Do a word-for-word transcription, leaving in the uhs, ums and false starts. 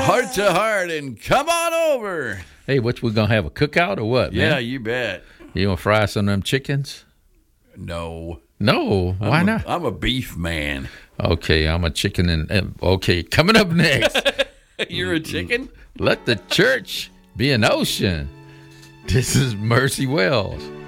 heart to heart and come on over. Hey, what, we going to have a cookout or what, man? Yeah, you bet. You going to fry some of them chickens? No. No, why I'm a, not? I'm a beef man. Okay, I'm a chicken. and uh, Okay, coming up next. You're a chicken? Let the church be an ocean. This is Mercy Wells.